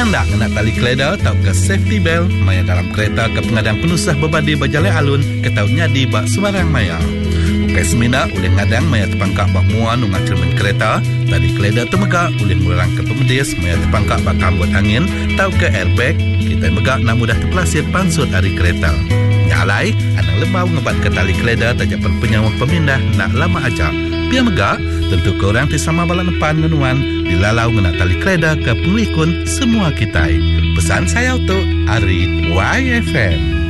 Nanda nak tali keleda tau ke safety belt maya dalam kereta ke pengadang penusah berbadi berjalan alun ke tau nyadi bak sembarang maya. Ukai semina oleh ngadang maya terpangkak bak muan nungah cermin kereta, tali keleda temegak oleh murang ke pemedis maya terpangkak bak kambut angin tau ke airbag, kita megak nak mudah terpelasir pansut hari kereta. Nyalai, anang lembau ngebat ke tali keleda tajapan penyawang pemindah nak lama aja. Pia megak, tentu korang tisama balak depan menuan dilalau ngena tali keleda ke pengikun semua kita. Pesan saya untuk Ari YFM.